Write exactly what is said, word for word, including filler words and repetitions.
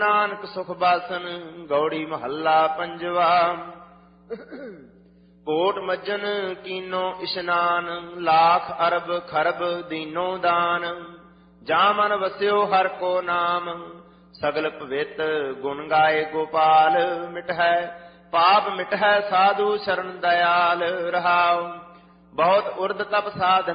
ਨਾਨਕ ਸੁਖ ਬਾਸਨ ਗੌੜੀ ਮਹੱਲਾ ਪੰਜਵਾ। ਕੋਟ ਮੱਜਨ ਕੀਨੋ ਇਸ਼ਨਾਨ ਲਾਖ ਅਰਬ ਖਰਬ ਦੀਨੋ ਦਾਨ। ਜਾ ਮਨ ਵਸਿਓ ਹਰ ਕੋ ਨਾਮ ਸਗਲ ਪਵਿੱਤ ਗੁਣ ਗਾਏ ਗੋਪਾਲ। ਮਿਟਹਿ ਪਾਪ ਮਿਟਹਿ ਸਾਧੂ ਸ਼ਰਨ ਦਇਆਲ ਰਹਾਉ। ਬਹੁਤ ਉਰਦ ਤਪ ਸਾਧ